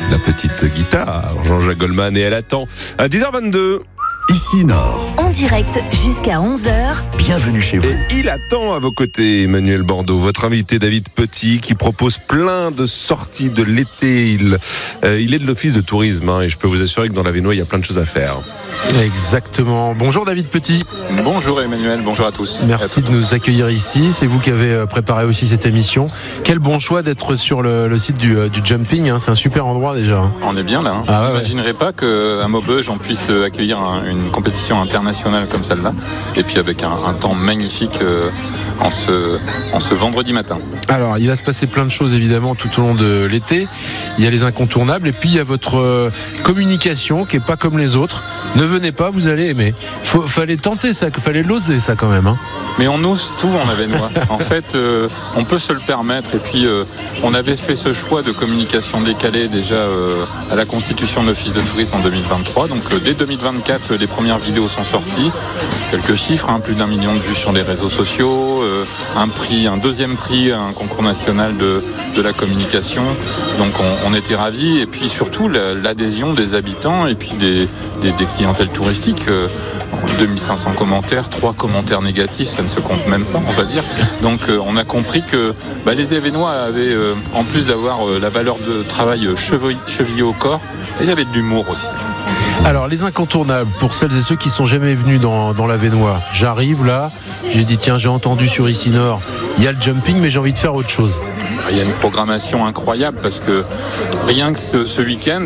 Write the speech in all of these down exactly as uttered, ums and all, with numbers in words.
la petite guitare, Jean-Jacques Goldman, et elle attend à dix heures vingt-deux. Ici Nord. En direct jusqu'à onze heures. Bienvenue chez vous. Et il attend à vos côtés, Emmanuel Bordeaux, votre invité David Petit, qui propose plein de sorties de l'été. Il, euh, il est de l'office de tourisme, hein, et je peux vous assurer que dans l'Avesnois, il y a plein de choses à faire. Exactement. Bonjour David Petit. Bonjour Emmanuel, bonjour à tous. Merci de nous accueillir ici. C'est vous qui avez préparé aussi cette émission. Quel bon choix d'être sur le, le site du, du Jumping, hein. C'est un super endroit déjà. On est bien là. Hein. Ah ouais, on n'imaginerait pas qu'à Maubeuge on puisse accueillir un, une compétition internationale comme celle-là. Et puis avec un, un temps magnifique euh, en, ce, en ce vendredi matin. Alors, il va se passer plein de choses évidemment tout au long de l'été. Il y a les incontournables et puis il y a votre euh, communication qui est pas comme les autres. Ne venez pas, vous allez aimer. Faut, fallait tenter ça, fallait l'oser ça quand même. Hein. Mais on ose tout en Avesnois. En fait, euh, on peut se le permettre. Et puis, euh, on avait fait ce choix de communication décalée déjà euh, à la constitution de l'Office de tourisme en deux mille vingt-trois. Donc, euh, dès deux mille vingt-quatre, les premières vidéos sont sorties. Quelques chiffres, hein, plus d'un million de vues sur les réseaux sociaux, euh, un prix, un deuxième prix, un concours national de, de la communication. Donc, on, on était ravis. Et puis, surtout, la, l'adhésion des habitants et puis des, des, des clientèles touristiques. Euh, deux mille cinq cents commentaires, trois commentaires négatifs, ça ne se compte même pas, on va dire. Donc euh, on a compris que bah, les Avesnois avaient, euh, en plus d'avoir euh, la valeur de travail euh, cheville, chevillée au corps, ils avaient de l'humour aussi. Alors les incontournables, pour celles et ceux qui sont jamais venus dans, dans l'Avesnois, j'arrive là, j'ai dit tiens j'ai entendu sur Ici Nord, il y a le jumping mais j'ai envie de faire autre chose. Il y a une programmation incroyable parce que rien que ce, ce week-end,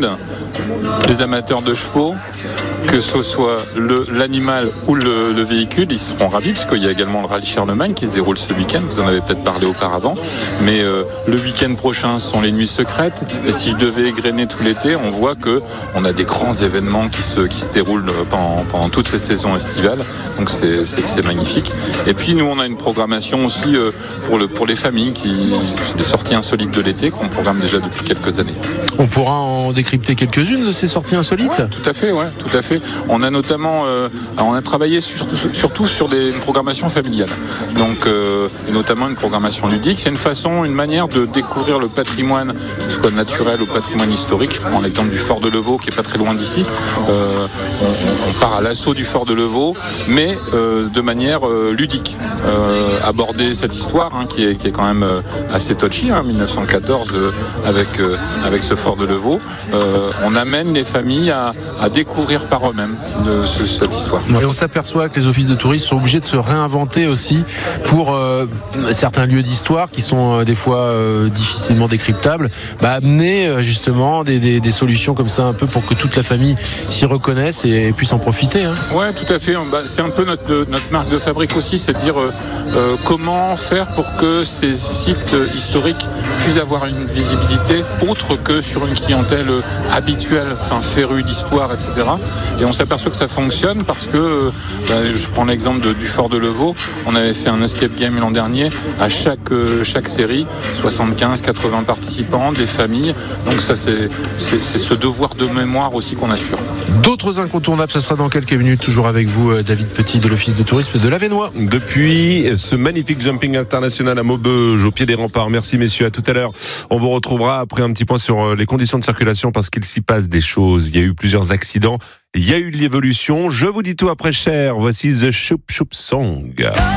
les amateurs de chevaux, que ce soit le, l'animal ou le, le véhicule, ils seront ravis puisqu'il y a également le rallye Charlemagne qui se déroule ce week-end. Vous en avez peut-être parlé auparavant, mais euh, le week-end prochain ce sont les nuits secrètes. Et si je devais égrener tout l'été, on voit que on a des grands événements qui se qui se déroulent pendant, pendant toutes ces saisons estivales. Donc c'est, c'est, c'est magnifique. Et puis nous on a une programmation aussi euh, pour le pour les familles, qui les sorties insolites de l'été qu'on programme déjà depuis quelques années. On pourra en décrypter quelques-unes de ces sorties insolites. Ouais, tout à fait, ouais, tout à fait. On a notamment, euh, on a travaillé sur, surtout sur des une programmation familiale, donc euh, et notamment une programmation ludique. C'est une façon, une manière de découvrir le patrimoine, que ce soit naturel ou patrimoine historique. Je prends l'exemple du Fort de Levaux, qui est pas très loin d'ici. Euh, on, on part à l'assaut du Fort de Levaux, mais euh, de manière euh, ludique. Euh, aborder cette histoire, hein, qui est qui est quand même euh, assez touchy, hein, mille neuf cent quatorze, euh, avec euh, avec ce Fort de Levaux. Euh, on amène les familles à, à découvrir par eux-mêmes de ce, cette histoire. Et on s'aperçoit que les offices de tourisme sont obligés de se réinventer aussi pour euh, certains lieux d'histoire qui sont euh, des fois euh, difficilement décryptables, bah, amener euh, justement des, des, des solutions comme ça un peu pour que toute la famille s'y reconnaisse et, et puisse en profiter. Hein. Ouais, tout à fait. Bah, c'est un peu notre, notre marque de fabrique aussi, c'est de dire euh, euh, comment faire pour que ces sites historiques puissent avoir une visibilité autre que sur une clientèle habituelle, enfin férue d'histoire, et cetera. Et on s'aperçoit que ça fonctionne parce que, bah, je prends l'exemple de, du Fort de Levaux, on avait fait un escape game l'an dernier, à chaque, euh, chaque série, soixante-quinze à quatre-vingts participants, des familles, donc ça c'est, c'est, c'est ce devoir de mémoire aussi qu'on assure. D'autres incontournables, ça sera dans quelques minutes, toujours avec vous David Petit de l'Office de tourisme de l'Avesnois. Depuis ce magnifique jumping international à Maubeuge, au pied des remparts. Merci messieurs, à tout à l'heure. On vous retrouvera après un petit point sur les conditions de circulation parce qu'il s'y passe des choses. Il y a eu plusieurs accidents. Il y a eu de l'évolution. Je vous dis tout après cher. Voici The Shoop Shoop Song.